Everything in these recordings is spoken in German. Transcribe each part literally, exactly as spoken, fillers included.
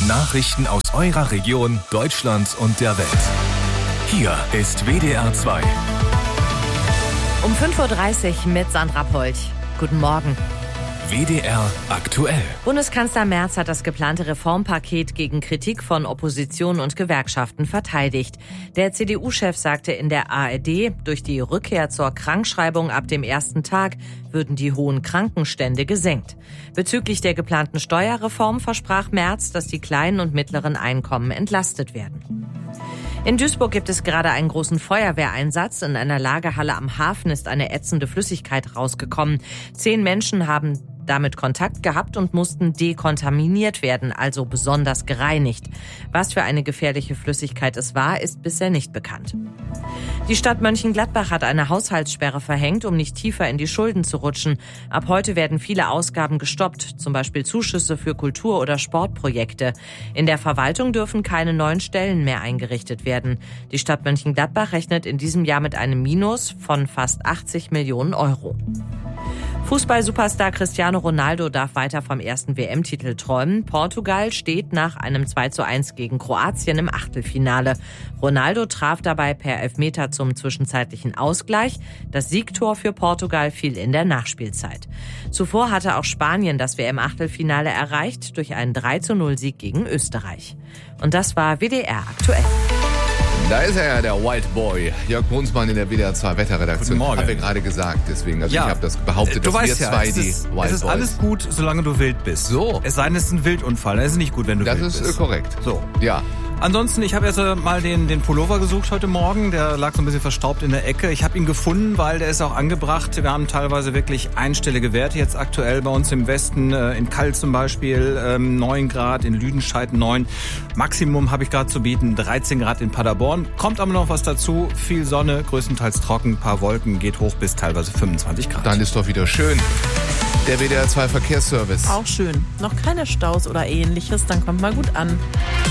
Nachrichten aus eurer Region, Deutschland und der Welt. Hier ist W D R zwei. Um fünf Uhr dreißig mit Sandra Polch. Guten Morgen. W D R aktuell. Bundeskanzler Merz hat das geplante Reformpaket gegen Kritik von Opposition und Gewerkschaften verteidigt. Der C D U-Chef sagte in der A R D, durch die Rückkehr zur Krankschreibung ab dem ersten Tag würden die hohen Krankenstände gesenkt. Bezüglich der geplanten Steuerreform versprach Merz, dass die kleinen und mittleren Einkommen entlastet werden. In Duisburg gibt es gerade einen großen Feuerwehreinsatz. In einer Lagerhalle am Hafen ist eine ätzende Flüssigkeit rausgekommen. Zehn Menschen haben damit Kontakt gehabt und mussten dekontaminiert werden, also besonders gereinigt. Was für eine gefährliche Flüssigkeit es war, ist bisher nicht bekannt. Die Stadt Mönchengladbach hat eine Haushaltssperre verhängt, um nicht tiefer in die Schulden zu rutschen. Ab heute werden viele Ausgaben gestoppt, zum Beispiel Zuschüsse für Kultur- oder Sportprojekte. In der Verwaltung dürfen keine neuen Stellen mehr eingerichtet werden. Die Stadt Mönchengladbach rechnet in diesem Jahr mit einem Minus von fast achtzig Millionen Euro. Fußball-Superstar Cristiano Ronaldo darf weiter vom ersten W M-Titel träumen. Portugal steht nach einem zwei zu eins gegen Kroatien im Achtelfinale. Ronaldo traf dabei per Elfmeter zum zwischenzeitlichen Ausgleich. Das Siegtor für Portugal fiel in der Nachspielzeit. Zuvor hatte auch Spanien das W M-Achtelfinale erreicht durch einen drei zu null Sieg gegen Österreich. Und das war W D R aktuell. Da ist er ja, der White Boy. Jörg Brunsmann in der W D R zwei Wetterredaktion. Guten Morgen. Haben wir gerade gesagt, deswegen. Also ja. ich habe das behauptet, du dass weißt wir ja, zwei es die ist, White Es ist Boys. alles gut, solange du wild bist. So. Es sei denn, es ist ein Wildunfall. Das ist nicht gut, wenn du Das wild ist bist. äh, korrekt. So. Ja. Ansonsten, ich habe erst mal den, den Pullover gesucht heute Morgen. Der lag so ein bisschen verstaubt in der Ecke. Ich habe ihn gefunden, weil der ist auch angebracht. Wir haben teilweise wirklich einstellige Werte jetzt aktuell bei uns im Westen. Äh, in Kall zum Beispiel ähm, neun Grad, in Lüdenscheid neun. Maximum habe ich gerade zu bieten, dreizehn Grad in Paderborn. Kommt aber noch was dazu. Viel Sonne, größtenteils trocken, paar Wolken, geht hoch bis teilweise fünfundzwanzig Grad. Dann ist doch wieder schön. Der W D R zwei Verkehrsservice. Auch schön. Noch keine Staus oder ähnliches, dann kommt mal gut an.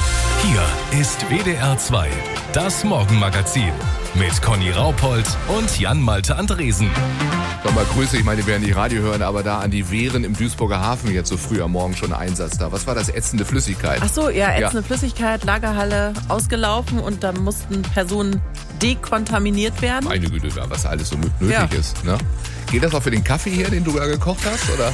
Hier ist W D R zwei, das Morgenmagazin mit Conny Raupold und Jan-Malte Andresen. Nochmal Grüße, ich meine, wir werden die Radio hören, aber da an die Wehren im Duisburger Hafen jetzt so früh am Morgen schon Einsatz da. Was war das? Ätzende Flüssigkeit? Ach so, ja, ätzende Ja. Flüssigkeit, Lagerhalle ausgelaufen und da mussten Personen dekontaminiert werden. Meine Güte, was alles so nötig Ja. ist. Ne? Geht das auch für den Kaffee hier, den du da gekocht hast? Oder?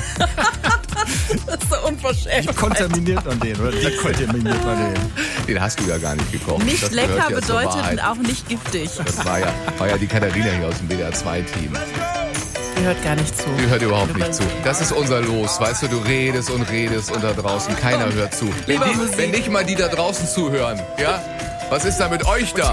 Das ist so unverschämt. Kontaminiert man den, oder? Dekontaminiert man den. Den hast du ja gar nicht gekocht. Nicht Das lecker gehört ja zur bedeutet Wahrheit. auch nicht giftig. Das war ja, war ja die Katharina hier aus dem W D R zwei Team. Die hört gar nicht zu. Die hört überhaupt nicht zu. Das ist unser Los. Weißt du, du redest und redest und da draußen keiner hört zu. Wenn, die, wenn nicht mal die da draußen zuhören, ja? Was ist da mit euch da?